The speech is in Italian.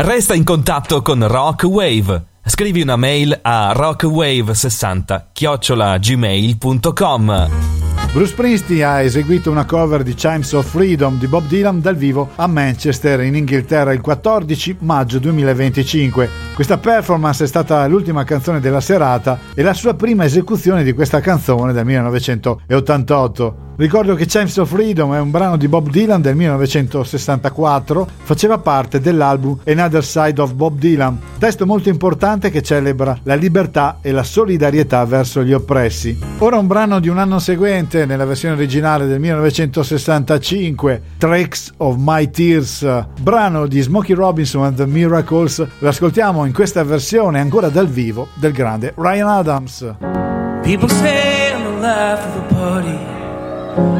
Resta in contatto con Rock Wave. Scrivi una mail a rockwave60@gmail.com. Bruce Springsteen ha eseguito una cover di Chimes of Freedom di Bob Dylan dal vivo a Manchester, in Inghilterra, il 14 maggio 2025. Questa performance è stata l'ultima canzone della serata e la sua prima esecuzione di questa canzone del 1988. Ricordo che Chimes of Freedom è un brano di Bob Dylan del 1964, faceva parte dell'album Another Side of Bob Dylan, testo molto importante che celebra la libertà e la solidarietà verso gli oppressi. Ora un brano di un anno seguente, nella versione originale del 1965, Tracks of My Tears, brano di Smokey Robinson and the Miracles. Lo ascoltiamo in questa versione ancora dal vivo del grande Ryan Adams. People say I'm the life of the party,